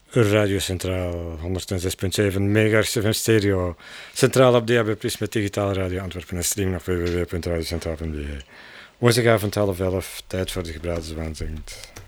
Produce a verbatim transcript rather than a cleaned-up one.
Radio Centraal, honderdzes punt zeven megahertz F M stereo. Centraal op D A B plus, met digitale radio Antwerpen en streaming op w w w punt radiocentraal punt b e. Woensdagavond half elf, tijd voor de gebraden zwaan zingt.